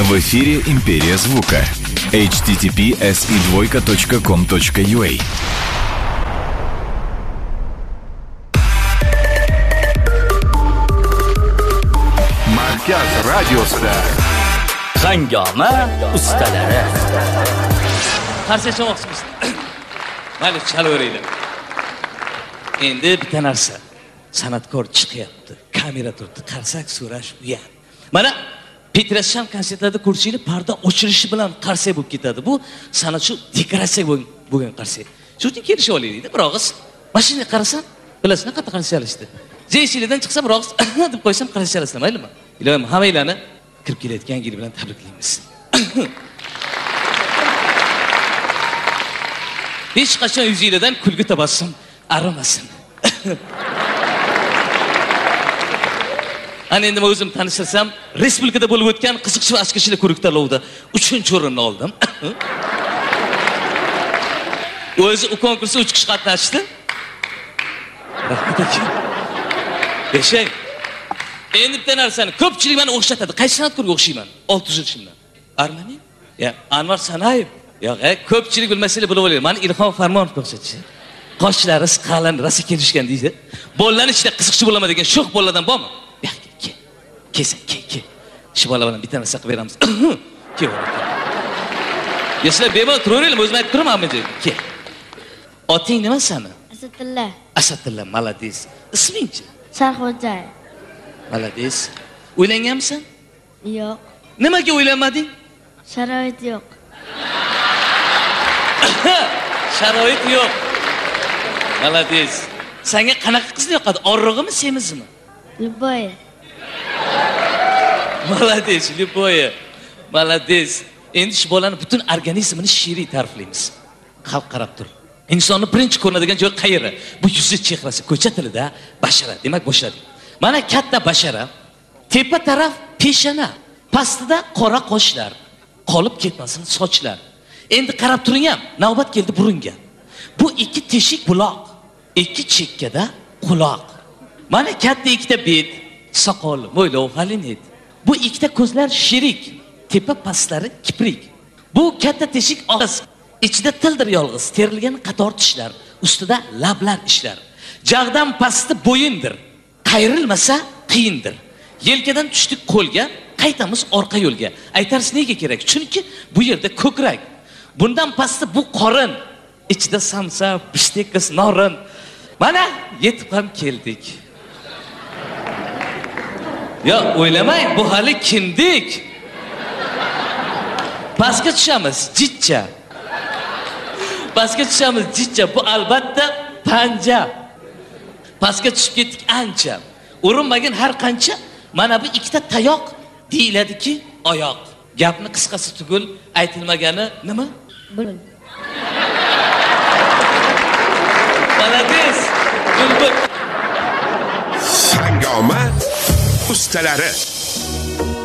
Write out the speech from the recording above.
В эфире «Империя звука». https://com.ua. Markaz radiosida Hangoma ustalari. Qarshi chiqmoqchimiz. Mayli, chalaveringlar. Endi bitta narsa. San'atkor chiqyapti. Kamera turibdi. Qarsak so'rash u ham. Mana Petrasham konsertlarda ko'rishinglar parda ochilishi bilan qarsak bo'lib ketadi. Bu san'atchi dekoratsiya bo'lgan qarsak. Shu uchun kelishib olaylik-da. Biroq mashinaga qarasam, bilasizlar qanaqa qarsak chalishdi. Jeysilardan chiqsam, biroq deb qo'ysam qarsak chalasizlar, maylimi? Ilohim hammanglarni kirib kelayotgan yil bilan tabriklaymiz. Hech qachon yuzingizdan kulgi tabassum arimasin. Ana endi men o'zim tanishtirsam, respublikada bo'lib o'tgan qiziqchi va aşkışlı ko'rik-tanlovda 3-o'rinni oldim. O'zi u konkursda 3 kishi qatnashdi. Rahmat aka. Beshay. Endi bitta narsani ko'pchilik meni o'xshatadi. Qaysi san'atkorga o'xshayman? 600 yoshimdan. Armani? Ya, Anvar Sanayev. Yo'q, ko'pchilik bilmasanglar bilib olaylik. Meni Ilhom Farmonov o'xshatchi. Qoshlari qalin, rosa kelishgan deydi. Bolalar ichida qiziqchi bo'laman degan sho'x bolalardan bormi? Ke. Shu bola bilan bitta narsa qilib beramiz. Ke. Yeslar bemalol turaveringlar, o'zim aytib turaman men. Ke. Oting nima sani? Asadullah. Asadullah, malades. Isming-chi? Sarxo'jayev. Malades. Uylanganmisan? Yo'q. Nimaga uylanmading? Sharoit yo'q. Sharoit yo'q. Malades. Senga qanaqa qiz yoqadi? Orrig'imi, semizmi? Любая. Malades, Любая. Malades. Endi shu bolaning butun organizmini she'riy ta'riflaymiz. Xalq qarab tur. Insonni birinchi ko'rinadigan joy qayeri? Bu yuzi, chehrasi, ko'cha tilida bashara. Demak, boshladik. Mana katta bashara, tepa taraf peshana, pastida qora qoshlar, qolib ketmasin sochlar. Endi qarab turing ham, navbat keldi burunga. Bu ikki teshik buloq, ikki chekkada quloq. Mana katta ikkita bet, soqol, mo'ylov, g'alinit. Bu ikkita ko'zlar shirik, tepa pastlari kiprik. Bu katta teshik og'iz, ichida tildir yolg'iz, terilgan qator tishlar, ustida lablar ishlar. Jag'dan pasti bo'yindir, qayrilmasa qiyindir. Yelkadan tushdik qo'lga, qaytamiz orqa yo'lga. Aytarsiz nega kerak? Chunki bu yerda ko'krak. Bundan pasti bu qorin, ichida samsa, bishtekis, norin. Mana yetib ham keldik. Ya o'ylamang, bu hali kindik. Pastga tushamiz, jitcha. Pastga tushamiz, jitcha. Bu albatta panja. Pastga tushib ketdik ancha. Urinmagan har qancha, mana bu ikkita tayoq deyiladiki, oyoq. Gapni qisqasi tugul, aytilmagani nima? Bulbul. Malades, bulbul. Hangoma ustalari.